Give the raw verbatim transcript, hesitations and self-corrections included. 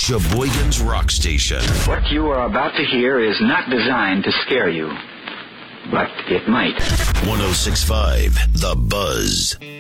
Sheboygan's Rock Station. What you are about to hear is not designed to scare you, but it might. one oh six point five The Buzz.